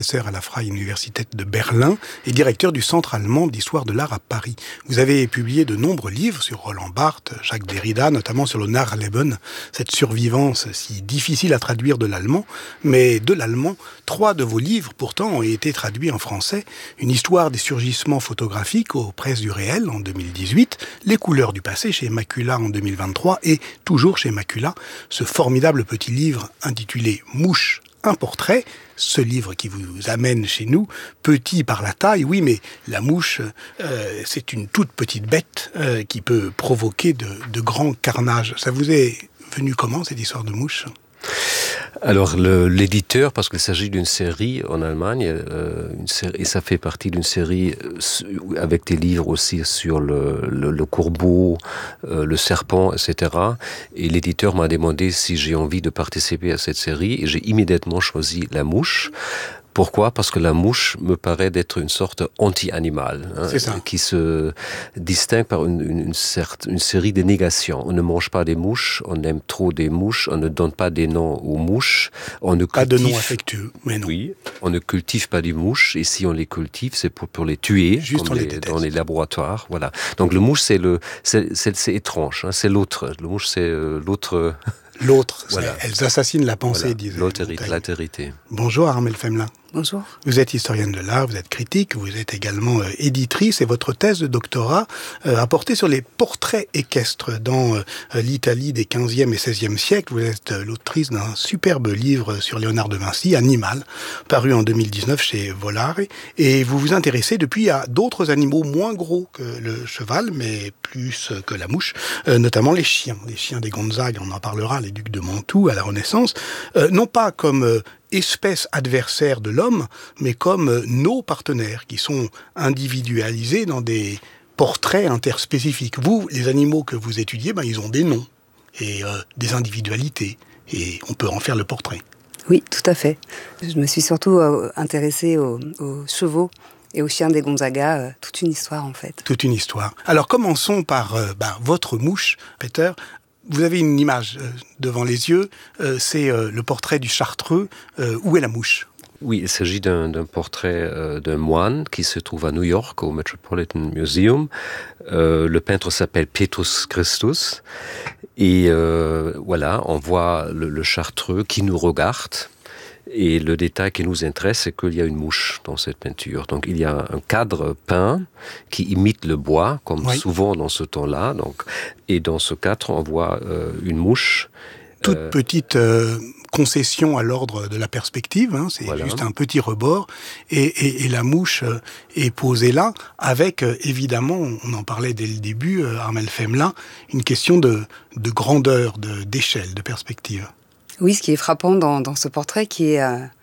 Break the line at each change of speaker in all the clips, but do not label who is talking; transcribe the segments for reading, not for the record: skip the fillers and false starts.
Professeur à la Freie Universität de Berlin et directeur du Centre allemand d'histoire de l'art à Paris. Vous avez publié de nombreux livres sur Roland Barthes, Jacques Derrida, notamment sur le Nachleben, cette survivance si difficile à traduire de l'allemand. Mais de l'allemand, 3 de vos livres pourtant ont été traduits en français. Une histoire des surgissements photographiques aux presses du réel en 2018, Les couleurs du passé chez Macula en 2023 et toujours chez Macula, ce formidable petit livre intitulé Mouche, un portrait, ce livre qui vous amène chez nous, petit par la taille, oui, mais la mouche, c'est une toute petite bête qui peut provoquer de grands carnages. Ça vous est venu comment, cette histoire de mouche ?
Alors l'éditeur, parce qu'il s'agit d'une série en Allemagne, et ça fait partie d'une série avec des livres aussi sur le corbeau, le serpent, etc. Et l'éditeur m'a demandé si j'ai envie de participer à cette série, et j'ai immédiatement choisi la mouche. Pourquoi ? Parce que la mouche me paraît d'être une sorte anti-animal, qui se distingue par une série de négations. On ne mange pas des mouches, on aime trop des mouches, on ne donne pas des noms aux mouches, on ne
pas de nom affectueux, mais non.
Oui, on ne cultive pas des mouches, et si on les cultive, c'est pour les tuer,
juste
comme dans les laboratoires. Voilà. Donc le mouche, c'est étrange, c'est l'autre. Le mouche, c'est l'autre.
L'autre,
voilà.
Elles assassinent la pensée, disait
l'altérité.
Bonjour Armelle Femelin.
Bonjour.
Vous êtes historienne de l'art, vous êtes critique, vous êtes également éditrice et votre thèse de doctorat a porté sur les portraits équestres dans l'Italie des 15e et 16e siècles. Vous êtes l'autrice d'un superbe livre sur Léonard de Vinci, Animal, paru en 2019 chez Volare. Et vous vous intéressez depuis à d'autres animaux moins gros que le cheval, mais plus que la mouche, notamment les chiens des Gonzague, on en parlera, les ducs de Mantoue à la Renaissance, non pas comme espèces adversaires de l'homme, mais comme nos partenaires, qui sont individualisés dans des portraits interspécifiques. Vous, les animaux que vous étudiez, ils ont des noms et des individualités, et on peut en faire le portrait.
Oui, tout à fait. Je me suis surtout intéressée aux chevaux et aux chiens des Gonzaga, toute une histoire en fait.
Toute une histoire. Alors commençons par votre mouche, Peter. Vous avez une image devant les yeux, c'est le portrait du Chartreux. Où est la mouche ?
Oui, il s'agit d'un portrait d'un moine qui se trouve à New York, au Metropolitan Museum. Le peintre s'appelle Petrus Christus. Et voilà, on voit le Chartreux qui nous regarde. Et le détail qui nous intéresse, c'est qu'il y a une mouche dans cette peinture. Donc il y a un cadre peint qui imite le bois, comme souvent dans ce temps-là. Donc, et dans ce cadre, on voit une mouche.
Toute petite concession à l'ordre de la perspective, c'est juste un petit rebord. Et la mouche est posée là, avec évidemment, on en parlait dès le début, Armelle Femelin, une question de grandeur, d'échelle, de perspective.
Oui, ce qui est frappant dans ce portrait, qui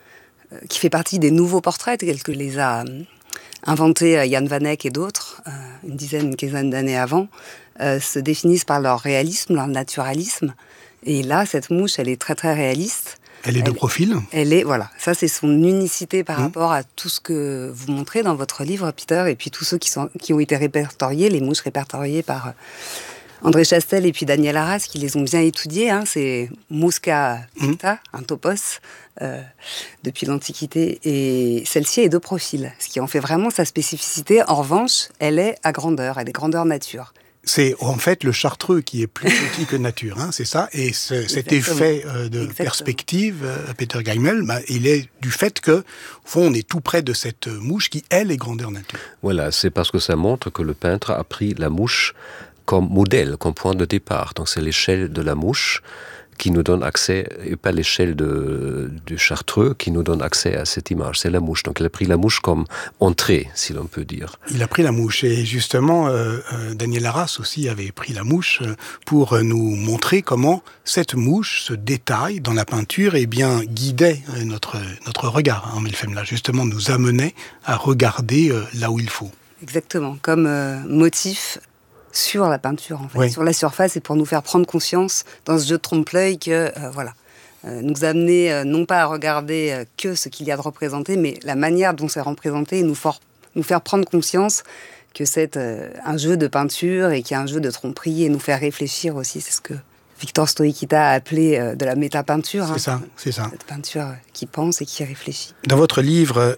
fait partie des nouveaux portraits, tels que les a inventés Jan van Eyck et d'autres, une quinzaine d'années avant, se définissent par leur réalisme, leur naturalisme. Et là, cette mouche, elle est très très réaliste.
Elle est de profil.
Voilà, ça c'est son unicité par rapport à tout ce que vous montrez dans votre livre, Peter, et puis tous ceux qui ont été répertoriés, les mouches répertoriées par André Chastel et puis Daniel Arras, qui les ont bien étudiées. C'est Musca picta, un topos, depuis l'Antiquité. Et celle-ci est de profil, ce qui en fait vraiment sa spécificité. En revanche, elle est à grandeur, elle est grandeur nature.
C'est en fait le Chartreux qui est plus petit que nature, c'est ça. Et cet effet de perspective, Peter Geimel, il est du fait que, au fond, on est tout près de cette mouche qui, elle, est grandeur nature.
Voilà, c'est parce que ça montre que le peintre a pris la mouche comme modèle, comme point de départ. Donc c'est l'échelle de la mouche qui nous donne accès, et pas l'échelle du Chartreux qui nous donne accès à cette image. C'est la mouche. Donc il a pris la mouche comme entrée, si l'on peut dire.
Il a pris la mouche. Et justement, Daniel Arras aussi avait pris la mouche pour nous montrer comment cette mouche, ce détail dans la peinture, guidait notre regard. Armelle Femelin, justement, nous amenait à regarder là où il faut.
Exactement. Comme motif sur la peinture, en fait, sur la surface, et pour nous faire prendre conscience dans ce jeu de trompe-l'œil que, nous amener non pas à regarder que ce qu'il y a de représenté, mais la manière dont c'est représenté, et nous faire prendre conscience que c'est un jeu de peinture et qu'il y a un jeu de tromperie, et nous faire réfléchir aussi, c'est ce que Victor Stoïkita a appelé de la métapeinture.
C'est ça.
Cette peinture qui pense et qui réfléchit.
Dans votre livre